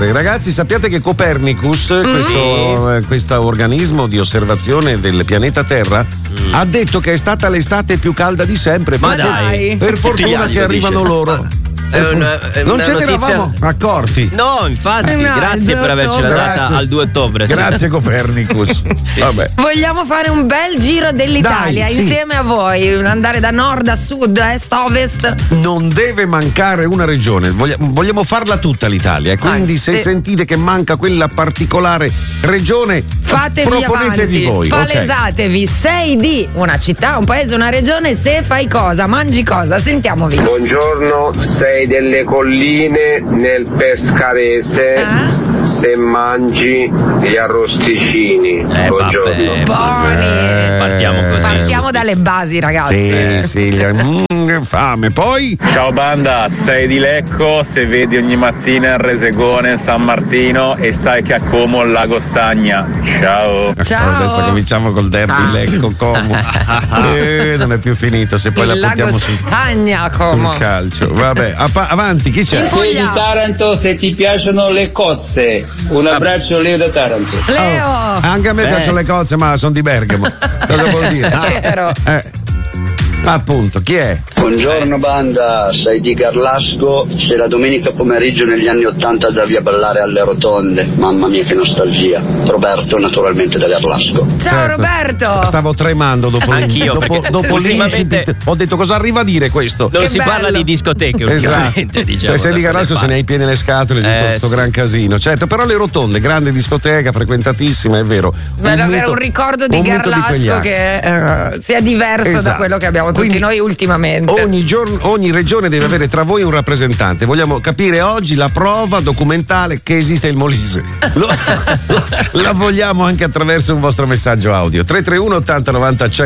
sempre. Ragazzi, sappiate che Copernicus, questo organismo di osservazione del pianeta Terra, ha detto che è stata l'estate più calda di sempre. Ma dai, per fortuna che arrivano loro. Non ce ne eravamo accorti. No, infatti, grazie per avercela data al 2 ottobre. Grazie Copernicus. Vabbè. Vogliamo fare un bel giro dell'Italia insieme a voi, andare da nord a sud, est, ovest. Non deve mancare una regione, vogliamo farla tutta l'Italia, quindi se sentite che manca quella particolare regione, fatevi proponetevi avanti, voi. palesatevi. Sei di una città, un paese, una regione, se fai cosa, mangi cosa, sentiamovi. Buongiorno, sei delle colline nel Pescarese, se mangi gli arrosticini. Buongiorno. Buoni. Partiamo così. Partiamo dalle basi, ragazzi. Sì, fame. Poi ciao banda, sei di Lecco, se vedi ogni mattina il Resegone San Martino e sai che a Como il lago Stagna. Ciao. Adesso cominciamo col derby Lecco Como. Non è più finito, se poi il la portiamo lago Stagna, Como. sul calcio. Vabbè, avanti, chi c'è? Sei di Taranto, se ti piacciono le cozze. Un abbraccio, Leo da Taranto. Leo! Anche a me piacciono le cozze, ma sono di Bergamo. Cosa vuol dire? Vero. Appunto, chi è? Buongiorno banda, sei di Garlasco, se la domenica pomeriggio negli anni '80 andavi a ballare alle rotonde, mamma mia che nostalgia. Roberto naturalmente da Garlasco. Ciao Roberto! Stavo tremando dopo anch'io, dopo l'incidente. Ho detto cosa arriva a dire questo? Non si parla di discoteche ultimamente, diciamo. Cioè, sei di Garlasco, se ne hai piene le scatole di questo gran casino. Certo, però le rotonde, grande discoteca, frequentatissima, è vero. Bello avere un ricordo di Garlasco che sia diverso da quello che abbiamo tutti noi ultimamente. Ogni regione deve avere tra voi un rappresentante. Vogliamo capire oggi la prova documentale che esiste il Molise. La vogliamo anche attraverso un vostro messaggio audio. 331 80 90